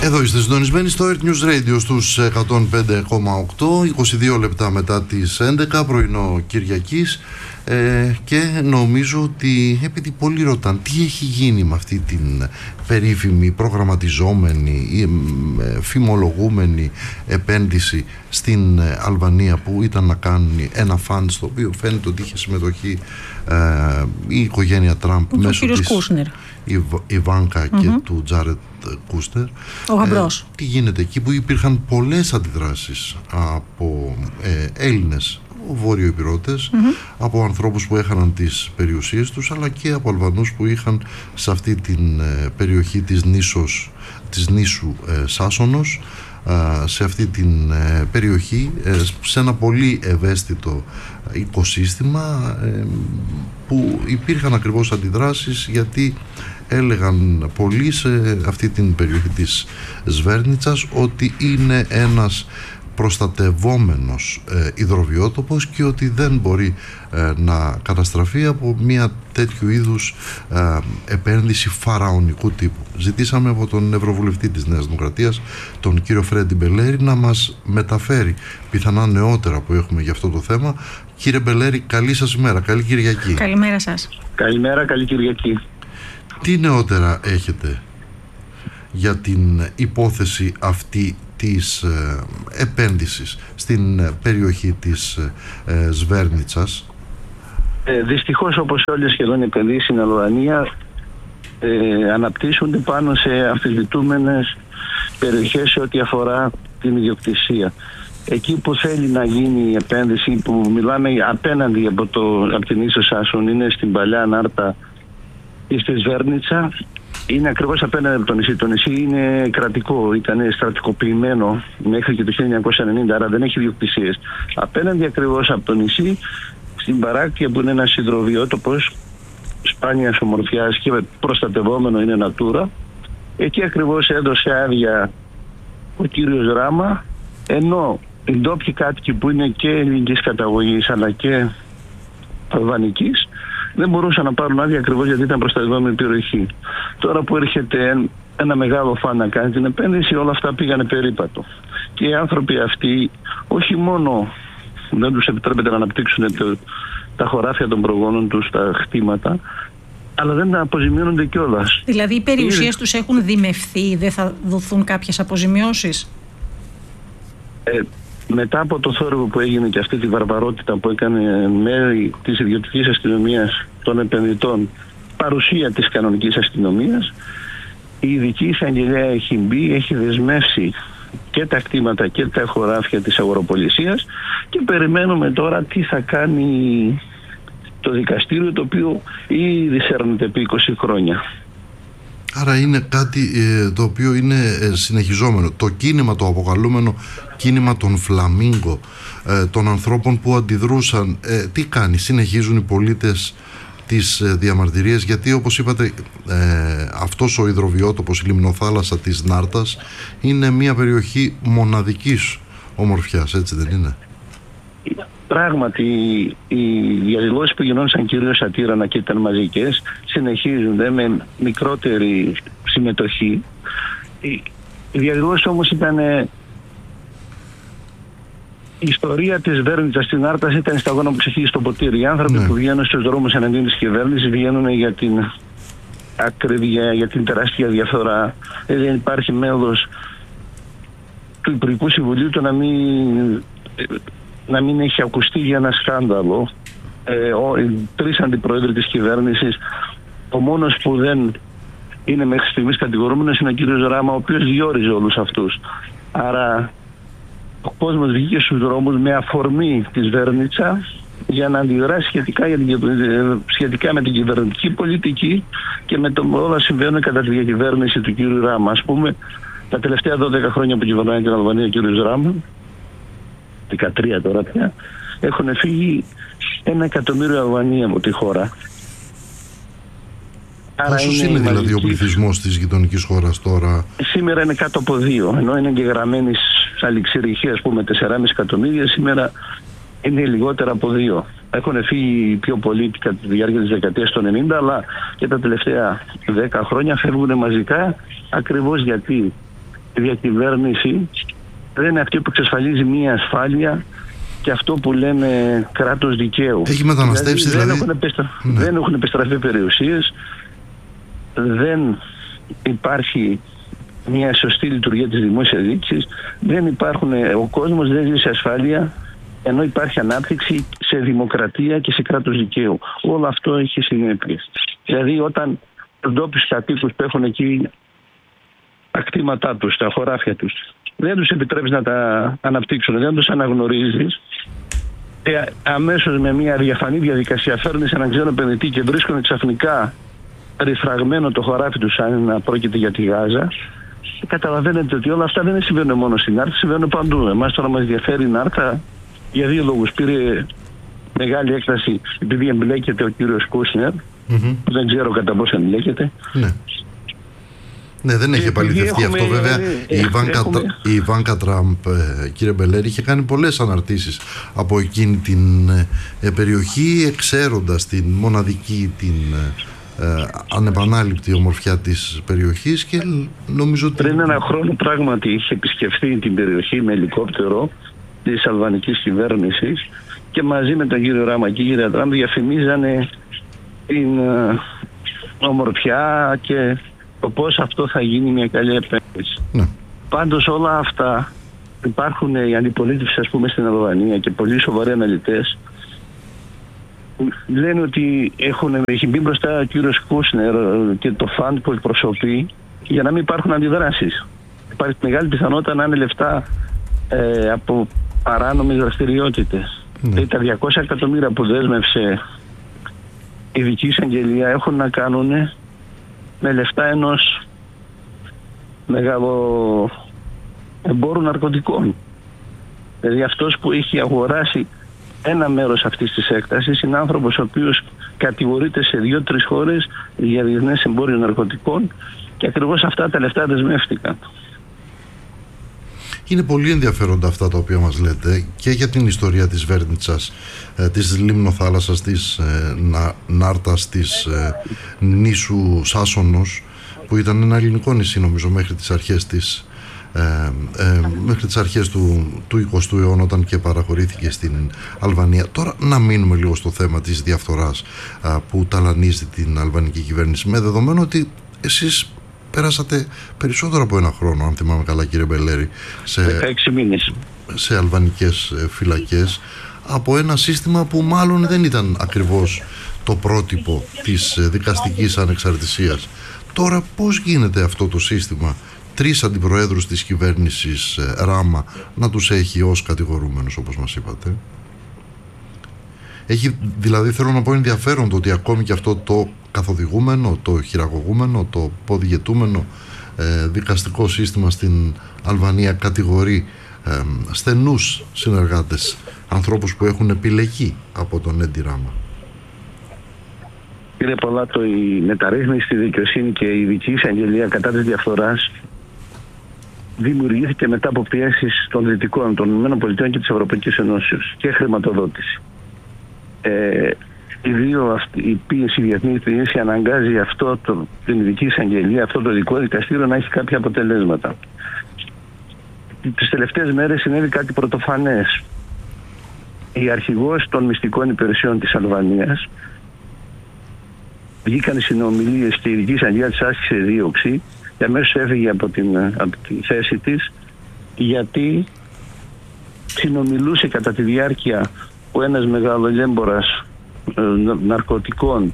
Εδώ είστε συντονισμένοι στο Earth News Radio στους 105,8, 22 λεπτά μετά τις 11, πρωινό Κυριακής, και νομίζω ότι, επειδή πολλοί ρωτάνε τι έχει γίνει με αυτή την περίφημη, προγραμματιζόμενη, φημολογούμενη επένδυση στην Αλβανία που ήταν να κάνει ένα φαντ στο οποίο φαίνεται ότι είχε συμμετοχή η οικογένεια Τραμπ μέσω της Ιβάνκα και του Τζάρετ Κούστερ. Ο γαμπρός. Τι γίνεται εκεί, που υπήρχαν πολλές αντιδράσεις από Έλληνες βορειοϊπηρώτες, από ανθρώπους που έχαναν τις περιουσίες τους, αλλά και από Αλβανούς που είχαν σε αυτή την περιοχή της νήσου Σάσονος, σε αυτή την περιοχή, σε ένα πολύ ευαίσθητο οικοσύστημα, που υπήρχαν ακριβώς αντιδράσεις, γιατί έλεγαν πολλοί σε αυτή την περιοχή της Σβέρνιτσας ότι είναι ένας προστατευόμενος υδροβιότοπος και ότι δεν μπορεί να καταστραφεί από μια τέτοιου είδους επένδυση φαραωνικού τύπου. Ζητήσαμε από τον Ευρωβουλευτή της Νέας Δημοκρατίας, τον κύριο Φρέντι Μπελέρη, να μας μεταφέρει πιθανά νεότερα που έχουμε για αυτό το θέμα. Κύριε Μπελέρη, καλή σας ημέρα, καλή Κυριακή. Καλημέρα σας. Καλημέρα, καλή Κυριακή. Τι νεότερα έχετε για την υπόθεση αυτή της επένδυσης στην περιοχή της Σβέρνιτσας? Δυστυχώς, όπως όλες σχεδόν οι επενδύσεις στην Αλβανία αναπτύσσονται πάνω σε αμφισβητούμενες περιοχές σε ό,τι αφορά την ιδιοκτησία. Εκεί που θέλει να γίνει η επένδυση, που μιλάμε απέναντι από την ίσο Σάσον, είναι στην παλιά Νάρτα ή στη Σβέρνιτσα. Είναι ακριβώς απέναντι από το νησί. Το νησί είναι κρατικό, ήταν στρατικοποιημένο μέχρι και το 1990, άρα δεν έχει ιδιοκτησίες. Απέναντι ακριβώς από το νησί, στην Παράκτια, που είναι ένας υδροβιότοπος σπάνιας ομορφιάς και προστατευόμενο, είναι Natura, εκεί ακριβώς έδωσε άδεια ο κύριος Ράμα, ενώ οι ντόπιοι κάτοικοι που είναι και ελληνικής καταγωγής αλλά και αλβανικής δεν μπορούσαν να πάρουν άδεια ακριβώς γιατί ήταν προστατευόμενη περιοχή. Τώρα που έρχεται ένα μεγάλο φαν να κάνει την επένδυση, όλα αυτά πήγανε περίπατο. Και οι άνθρωποι αυτοί όχι μόνο δεν τους επιτρέπεται να αναπτύξουν τα χωράφια των προγόνων τους, τα χτήματα, αλλά δεν αποζημιώνονται κιόλας. Δηλαδή οι περιουσίες τους έχουν δημευθεί, δεν θα δοθούν κάποιες αποζημιώσεις? Μετά από το θόρυβο που έγινε και αυτή τη βαρβαρότητα που έκανε μέρη της ιδιωτικής αστυνομίας των επενδυτών, παρουσία της κανονικής αστυνομίας, η ειδική εισαγγελέα έχει μπει, έχει δεσμεύσει και τα κτήματα και τα χωράφια της αγοροπολισίας, και περιμένουμε τώρα τι θα κάνει το δικαστήριο, το οποίο ήδη σέρνεται επί 20 χρόνια. Άρα είναι κάτι το οποίο είναι συνεχιζόμενο. Το κίνημα, το αποκαλούμενο κίνημα των Φλαμίγκο, των ανθρώπων που αντιδρούσαν, τι κάνει? Συνεχίζουν οι πολίτες τις διαμαρτυρίες? Γιατί, όπως είπατε, αυτός ο υδροβιότοπος, η λιμνοθάλασσα της Νάρτας, είναι μια περιοχή μοναδικής ομορφιάς, έτσι δεν είναι? Πράγματι, οι διαδηλώσεις που γινόντουσαν κυρίως στα Τύρανα και ήταν μαζικές, συνεχίζονται με μικρότερη συμμετοχή. Οι διαδηλώσεις όμως ήταν... Η ιστορία της Σβέρνιτσας στην Άρτας ήταν σταγόνα που ξεχύγει στο ποτήρι. Οι άνθρωποι που βγαίνουν στους δρόμους εναντίον της κυβέρνησης βγαίνουν για την ακρίβεια, για την τεράστια διαφθορά. Δεν υπάρχει μέλος του Υπουργικού Συμβουλίου το να μην έχει ακουστεί για ένα σκάνδαλο. Οι τρεις αντιπρόεδροι της κυβέρνησης, ο μόνος που δεν είναι μέχρι στιγμής κατηγορούμενος είναι ο κύριος Ράμα, ο οποίος διόριζε όλους αυτούς. Άρα ο κόσμος βγήκε στους δρόμους με αφορμή τη Σβέρνιτσα για να αντιδράσει σχετικά με την κυβερνητική πολιτική και με το όλα συμβαίνουν κατά τη διακυβέρνηση του κύριου Ράμα. Ας πούμε, τα τελευταία 12 χρόνια που κυβερνάει την Αλβανία ο κύριος Ράμα, 13 τώρα πια, έχουν φύγει 1 εκατομμύριο Αλβανοί από τη χώρα. Πόσος είναι δηλαδή ο πληθυσμός της γειτονικής χώρας τώρα? Σήμερα είναι κάτω από 2, ενώ είναι εγγεγραμμένοι σε Αλεξιρυχία, ας πούμε, 4,5 εκατομμύρια, σήμερα είναι λιγότερα από 2. Έχουν φύγει πιο πολλοί κατά τη διάρκεια της δεκαετίας των 90, αλλά και τα τελευταία 10 χρόνια φεύγουν μαζικά, ακριβώς γιατί διακυβέρνηση δεν είναι αυτή που εξασφαλίζει μία ασφάλεια και αυτό που λέμε κράτος δικαίου. Έχει μεταναστεύσει δηλαδή. Δεν έχουν επιστραφεί περιουσίες, δεν υπάρχει μια σωστή λειτουργία της δημόσιας διοίκησης, ο κόσμος δεν ζει σε ασφάλεια, ενώ υπάρχει ανάπτυξη σε δημοκρατία και σε κράτος δικαίου. Όλο αυτό έχει συνέπειες. Δηλαδή όταν τους ντόπιους κατοίκους που έχουν εκεί τα κτήματά τους, τα χωράφια τους, δεν τους επιτρέπεις να τα αναπτύξουν, δεν τους αναγνωρίζεις, αμέσως με μια διαφανή διαδικασία φέρνεις έναν ξένο επενδυτή και βρίσκουν ξαφνικά περιφραγμένο το χωράφι του σαν να πρόκειται για τη Γάζα. Καταλαβαίνετε ότι όλα αυτά δεν συμβαίνουν μόνο στην Νάρτα, συμβαίνουν παντού. Εμάς τώρα μας ενδιαφέρει η Νάρτα για δύο λόγους. Πήρε μεγάλη έκταση επειδή εμπλέκεται ο κύριος Κούσνερ, δεν ξέρω κατά πόσο εμπλέκεται. Ναι, δεν έχει επαληθευτεί αυτό βέβαια. Η Ιβάνκα Τραμπ, κύριε Μπελέρη, είχε κάνει πολλές αναρτήσεις από εκείνη την περιοχή, εξαίροντας την μοναδική, την ανεπανάληπτη ομορφιά της περιοχής, και νομίζω ότι... Πριν ένα χρόνο πράγματι είχε επισκεφθεί την περιοχή με ελικόπτερο της αλβανικής κυβέρνησης και μαζί με τον κύριο Ράμα και κύριε Τραμπ διαφημίζανε την ομορφιά και το πώς αυτό θα γίνει μια καλή επένδυση. Πάντως όλα αυτά υπάρχουν οι αντιπολίτευση, ας πούμε, στην Αλβανία και πολλοί σοβαροί αναλυτές λένε ότι έχει μπει μπροστά ο κύριος Κούσνερ και το φαντ που εκπροσωπεί για να μην υπάρχουν αντιδράσεις. Υπάρχει μεγάλη πιθανότητα να είναι λεφτά από παράνομες δραστηριότητες. Τα 200 εκατομμύρια που δέσμευσε η Ειδική Εισαγγελία έχουν να κάνουν με λεφτά ενός μεγάλου εμπόρου ναρκωτικών. Δηλαδή αυτός που έχει αγοράσει ένα μέρος αυτής της έκτασης είναι άνθρωπος ο οποίος κατηγορείται σε 2-3 χώρες για διεθνές εμπόριο ναρκωτικών και ακριβώς αυτά τα λεφτά δεσμεύτηκαν. Είναι πολύ ενδιαφέροντα αυτά τα οποία μας λέτε και για την ιστορία της Βέρνιτσας, της λίμνοθάλασσας, της Νάρτας, της νήσου Σάσονος, που ήταν ένα ελληνικό νησί νομίζω μέχρι τις αρχές του 20ου αιώνα, όταν και παραχωρήθηκε στην Αλβανία. Τώρα να μείνουμε λίγο στο θέμα της διαφθοράς που ταλανίζει την αλβανική κυβέρνηση, με δεδομένο ότι εσείς πέρασατε περισσότερο από ένα χρόνο, αν θυμάμαι καλά, κύριε Μπελέρη, 16 μήνες σε αλβανικές φυλακές, από ένα σύστημα που μάλλον δεν ήταν ακριβώς το πρότυπο της δικαστικής ανεξαρτησίας. Τώρα πώς γίνεται αυτό το σύστημα, 3 αντιπροέδρους της κυβέρνησης Ράμα να τους έχει ως κατηγορούμενους, όπως μας είπατε? Έχει δηλαδή, θέλω να πω, ενδιαφέρον το ότι ακόμη και αυτό το καθοδηγούμενο, το χειραγωγούμενο, το ποδηγετούμενο δικαστικό σύστημα στην Αλβανία κατηγορεί στενούς συνεργάτες, ανθρώπους που έχουν επιλεγεί από τον Έντι Ράμα. Κύριε Πολάτο, η μεταρρύθμιση στη δικαιοσύνη και η Ειδική Εισαγγελία κατά της διαφθοράς δημιουργήθηκε μετά από πιέσεις των Δυτικών, των ΗΠΑ και της Ευρωπαϊκής Ενώσεως και χρηματοδότηση. Η πίεση διεθνής πίεση αναγκάζει την Ειδική Εισαγγελία, αυτό το ειδικό δικαστήριο να έχει κάποια αποτελέσματα. Τις τελευταίες μέρες συνέβη κάτι πρωτοφανές. Η αρχηγός των μυστικών υπηρεσιών της Αλβανίας βγήκαν συνομιλίες και η Ειδική Εισαγγελία της άσκησε δίωξη και αμέσως έφυγε από τη θέση της, γιατί συνομιλούσε κατά τη διάρκεια που ένας μεγάλος ναρκωτικών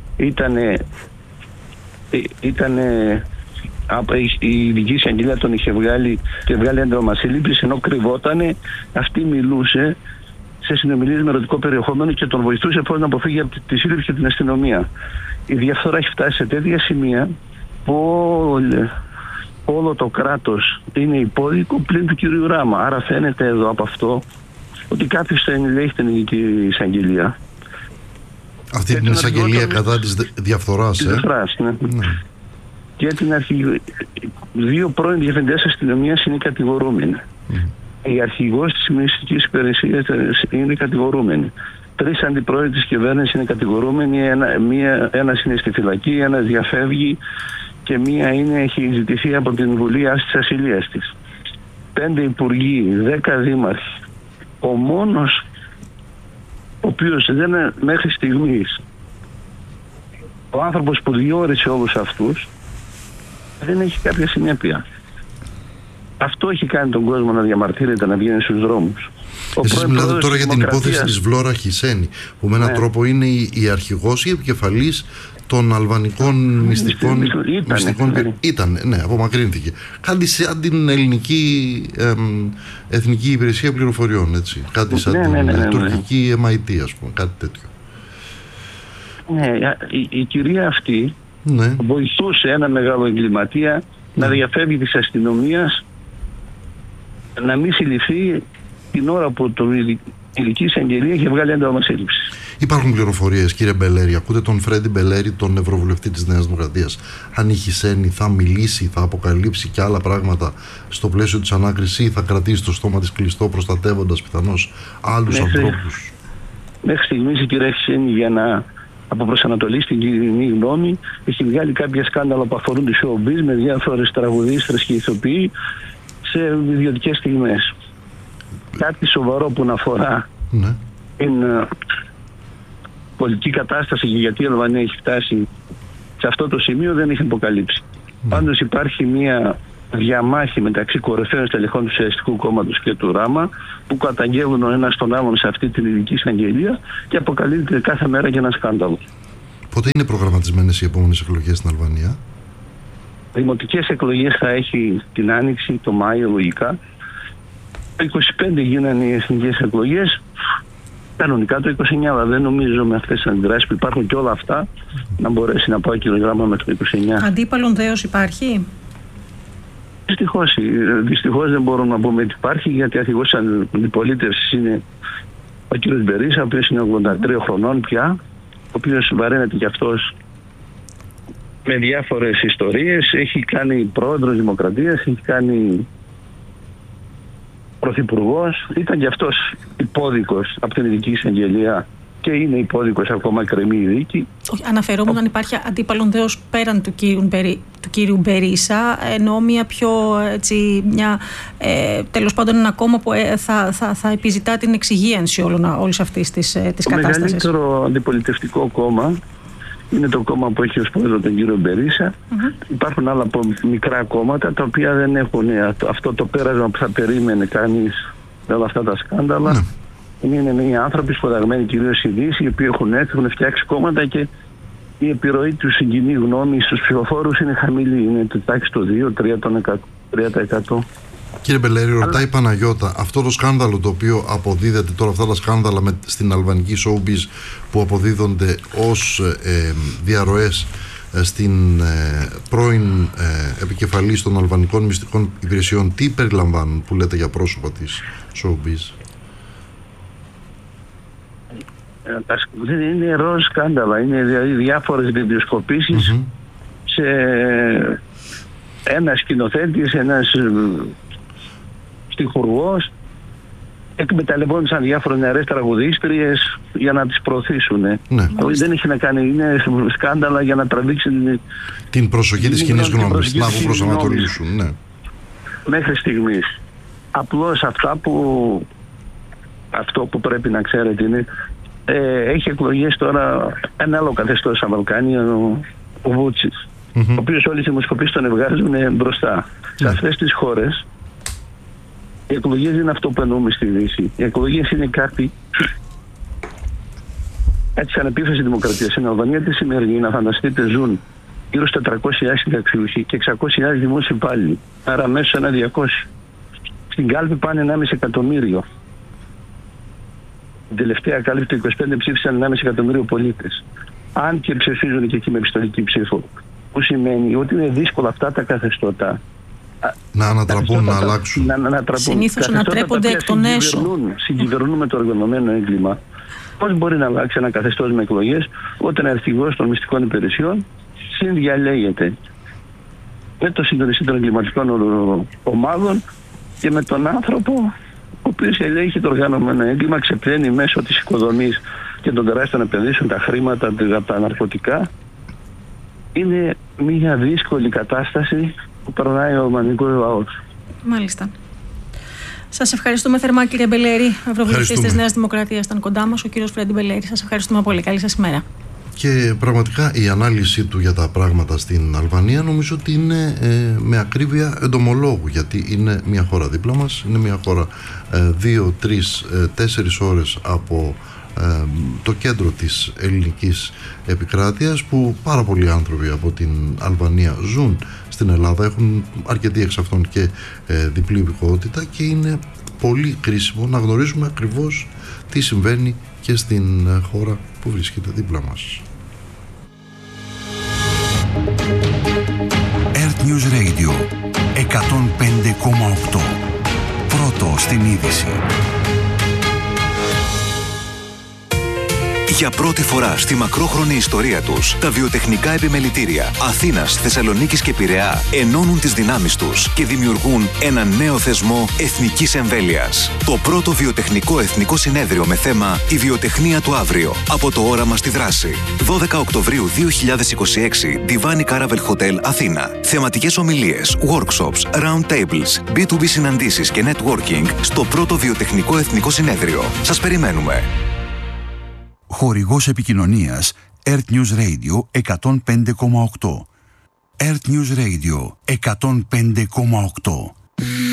η Ειδική Εισαγγελία τον είχε βγάλει έντομα σύλληψης, ενώ κρυβότανε. Αυτή μιλούσε σε συνομιλίες με ερωτικό περιεχόμενο και τον βοηθούσε πώς να αποφύγει από τη σύλληψη και την αστυνομία. Η διαφθορά έχει φτάσει σε τέτοια σημεία που όλο το κράτος είναι υπόδικο πλην του κυρίου Ράμα. Άρα φαίνεται εδώ από αυτό ότι κάποιος θα ενηλέχει την Ειδική Εισαγγελία. Αυτή την εισαγγελία κατά της διαφθοράς, ναι. Και την αρχηγό. 2 πρώην διευθυντές αστυνομίας είναι κατηγορούμενοι. Η αρχηγός της μυστικής υπηρεσίας είναι κατηγορούμενη. 3 αντιπρόεδροι της κυβέρνησης είναι κατηγορούμενοι. Ένας είναι στη φυλακή, ένας διαφεύγει και μία έχει ζητηθεί από την Βουλή άσκησης ασυλίας της. 5 υπουργοί, 10 δήμαρχοι. Ο μόνος ο οποίος δεν μέχρι στιγμής, ο άνθρωπος που διόρισε όλους αυτούς, δεν έχει κάποια συνέπεια. Αυτό έχει κάνει τον κόσμο να διαμαρτύρεται, να βγαίνει στους δρόμους. Εσείς μιλάτε τώρα για την υπόθεση της Βλόρα Χισένη, που με έναν τρόπο είναι η αρχηγός ή επικεφαλής των αλβανικών μυστικών. Ήταν, ναι, απομακρύνθηκε. Κάτι σαν την ελληνική Εθνική Υπηρεσία Πληροφοριών, έτσι. Κάτι σαν την τουρκική MIT, ας πούμε, κάτι τέτοιο. Ναι, η κυρία αυτή βοηθούσε ένα μεγάλο εγκληματία να διαφεύγει της αστυνομίας, να μην συλληφθεί την ώρα που το ειδική εισαγγελία είχε βγάλει έντομα σύλληψη. Υπάρχουν πληροφορίες, κύριε Μπελέρη, ακούτε τον Φρέντι Μπελέρη, τον Ευρωβουλευτή της Νέας Δημοκρατίας. Αν η Χισένη θα μιλήσει, θα αποκαλύψει και άλλα πράγματα στο πλαίσιο της ανάκρισης ή θα κρατήσει το στόμα της κλειστό, προστατεύοντας πιθανώς άλλους ανθρώπους? Μέχρι στιγμής η κυρία Χισένη, για να αποπροσανατολίσει την κοινή γνώμη, έχει βγάλει κάποια σκάνδαλα που αφορούν τη showbiz με διάφορες τραγουδίστρες και ηθοποιοί σε ιδιωτικές στιγμές. Κάτι σοβαρό που να αφορά την πολιτική κατάσταση και γιατί η Αλβανία έχει φτάσει σε αυτό το σημείο δεν έχει αποκαλύψει. Πάντως υπάρχει μια διαμάχη μεταξύ κορυφαίων στελεχών του Σοσιαλιστικού Κόμματος και του ΡΑΜΑ που καταγγέλνουν ο ένας τον άλλον σε αυτή την ειδική εισαγγελία και αποκαλύπτεται κάθε μέρα και ένα σκάνδαλο. Πότε είναι προγραμματισμένες οι επόμενες εκλογές στην Αλβανία? Δημοτικές εκλογές θα έχει την Άνοιξη, το Μάιο λογικά. Το 25 γίνανε οι εθνικές εκλογές. Κανονικά το 29, αλλά δεν νομίζω με αυτές τις αντιδράσεις που υπάρχουν και όλα αυτά να μπορέσει να πάει κιλογράμμα με το 29. Αντίπαλον δέος υπάρχει? Δυστυχώς δεν μπορούμε να πούμε ότι υπάρχει, γιατί αρχηγός της αντιπολίτευσης είναι ο κ. Μπερίσα, ο οποίος είναι 83 χρονών πια, ο οποίος βαραίνεται κι αυτός με διάφορες ιστορίες. Έχει κάνει πρόεδρος Δημοκρατίας, έχει κάνει πρωθυπουργός, ήταν κι αυτός υπόδικος από την ειδική εισαγγελία και είναι υπόδικος ακόμα, κρεμεί η δίκη. Αναφερόμουν αν υπάρχει αντίπαλον δέος πέραν του κύριου Μπερίσα, ενώ μια πιο τέλος πάντων ένα κόμμα που θα επιζητά την εξυγίανση όλης αυτής της κατάστασης. Το μεγαλύτερο αντιπολιτευτικό κόμμα είναι το κόμμα που έχει ως πρόεδρο τον κύριο Μπερίσα. Υπάρχουν άλλα μικρά κόμματα τα οποία δεν έχουν αυτό το πέρασμα που θα περίμενε κανείς με όλα αυτά τα σκάνδαλα. Είναι μια άνθρωποι σπουδαγμένοι κυρίως στη Δύση, οι οποίοι έχουν έρθει, έχουν φτιάξει κόμματα και η επιρροή του στην κοινή γνώμη στους ψηφοφόρους είναι χαμηλή. Είναι το τάξη το 2-3%. Κύριε Μπελέρη, ρωτάει η Παναγιώτα, αυτό το σκάνδαλο το οποίο αποδίδεται τώρα, αυτά τα σκάνδαλα στην αλβανική showbiz που αποδίδονται ως διαρροές στην πρώην επικεφαλής των αλβανικών μυστικών υπηρεσιών, τι περιλαμβάνουν που λέτε για πρόσωπα της showbiz? Είναι ροζ σκάνδαλα, είναι δηλαδή διάφορες βιντεοσκοπήσεις σε ένας σκηνοθέτης, ένας στιχουργός, εκμεταλλευόντουσαν διάφορες νεαρές τραγουδίστριες για να τις προωθήσουν. Δεν έχει να κάνει, είναι σκάνδαλα για να τραβήξουν την προσοχή της κοινής γνώμης, να προσανατολίσουν. Ναι. Μέχρι στιγμής. Απλώς αυτό που πρέπει να ξέρετε είναι έχει εκλογές τώρα ένα άλλο καθεστώς στα Βαλκάνια, ο Βούτσιτς, ο οποίος όλες οι δημοσκοπήσεις τον βγάζουν μπροστά. Σε αυτές τις χώρες οι εκλογές δεν είναι αυτό που εννοούμε στη Δύση. Οι εκλογές είναι κάτι σαν επίθεση δημοκρατίας. Στην Αλβανία τη σημερινή, να φανταστείτε, ζουν γύρω στα 400.000 συνταξιούχοι και 600.000 δημόσιοι υπάλληλοι. Άρα μέσα ένα 200. Στην κάλπη πάνε 1,5 εκατομμύριο. Την τελευταία κάλπη του 25 ψήφισαν 1,5 εκατομμύριο πολίτες. Αν και ψηφίζουν και εκεί με επιστολική ψήφο. Που σημαίνει ότι είναι δύσκολα αυτά τα καθεστώτα να ανατραπούν, να αλλάξουν. Συνήθως ανατρέπονται εκ των έσω. Συγκυβερνούν με το οργανωμένο έγκλημα. Πώς μπορεί να αλλάξει ένα καθεστώς με εκλογές όταν αρχηγός των μυστικών υπηρεσιών συνδιαλέγεται με το συντονιστή των εγκληματικών ομάδων και με τον άνθρωπο ο οποίος ελέγχει το οργανωμένο έγκλημα, ξεπλένει μέσω της οικοδομής και των τεράστιων επενδύσεων τα χρήματα από τα ναρκωτικά είναι μια δύσκολη κατάσταση που περνάει ο ρουμανικός λαός. Μάλιστα. Σας ευχαριστούμε θερμά, κύριε Μπελέρη. Ευρωβουλευτής της Νέας Δημοκρατίας ήταν κοντά μας, ο κύριος Φρέντι Μπελέρη. Σας ευχαριστούμε πολύ. Καλή σας ημέρα. Και πραγματικά η ανάλυση του για τα πράγματα στην Αλβανία νομίζω ότι είναι με ακρίβεια εντομολόγου, γιατί είναι μια χώρα δίπλα μας, είναι μια χώρα 2, 3, 4 ώρες από το κέντρο της ελληνικής επικράτειας, που πάρα πολλοί άνθρωποι από την Αλβανία ζουν στην Ελλάδα, έχουν αρκετοί εξ αυτών και διπλή υπηκότητα, και είναι πολύ κρίσιμο να γνωρίζουμε ακριβώς τι συμβαίνει και στην χώρα που βρίσκεται δίπλα μας. Earth News Radio 105,8. Πρώτο στην είδηση. Για πρώτη φορά στη μακρόχρονη ιστορία τους, τα βιοτεχνικά επιμελητήρια Αθήνας, Θεσσαλονίκης και Πειραιά ενώνουν τις δυνάμεις τους και δημιουργούν ένα νέο θεσμό εθνικής εμβέλειας. Το πρώτο βιοτεχνικό εθνικό συνέδριο με θέμα «Η βιοτεχνία του αύριο». Από το όραμα στη δράση. 12 Οκτωβρίου 2026, Divan Caravel Hotel, Αθήνα. Θεματικές ομιλίες, workshops, round tables, B2B συναντήσεις και networking στο πρώτο βιοτεχνικό εθνικό συνέδριο. Σας περιμένουμε. Χορηγός επικοινωνίας Earth News Radio 105,8. Earth News Radio 105,8.